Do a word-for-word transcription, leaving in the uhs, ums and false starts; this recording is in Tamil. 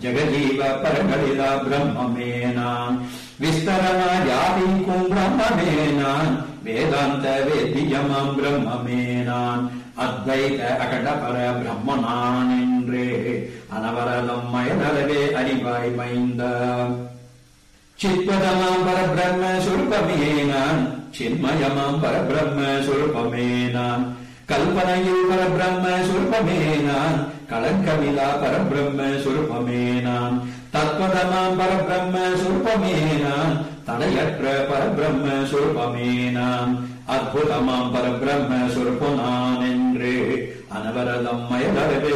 ஜெகஜீவ பரகலிதா பிரம்மமே நான் விஸ்தரணா யாதிக்கும் பிரம்மமே நான் வேதாந்த வேத்தியமாம் பிரம்மமே நான் அத்வைத அகட பர பிரம்ம நான் என்றே அனவரதம் மயதளவே அறிவாய் மைந்த சித்பதமாம் பரபிரம்ம சுரூபமே நான் சின்மயமாம் பரபிரம்ம சுரூபமே நான் கல்பனையில் பரபிரம்ம சுரூபமே நான் கலங்கமிலா பரபிரம்ம சுரூபமே நான் தத்வதமாம் பரபிரம்ம சுரூபமே நான் தடையற்ற பரபிரம்ம சுரூபமே நான் அற்புதமாம் பரபிரம்ம சுரூப நான் என்று அனவரதம் மயதளவே